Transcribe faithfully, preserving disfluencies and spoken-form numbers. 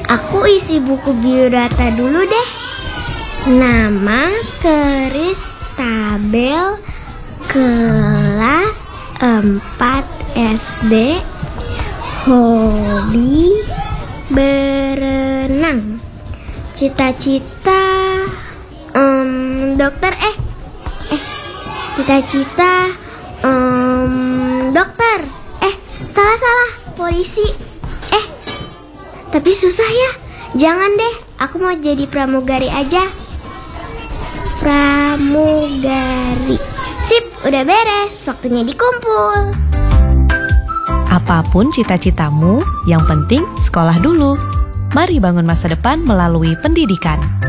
Aku isi buku biodata dulu deh. Nama Kristabel, kelas empat S D, hobi berenang, cita-cita um, dokter eh eh cita-cita um, dokter eh salah-salah polisi eh tapi susah ya. Jangan deh, aku mau jadi pramugari aja. Pramugari. Sip, udah beres, waktunya dikumpul. Apapun cita-citamu, yang penting sekolah dulu. Mari bangun masa depan melalui pendidikan.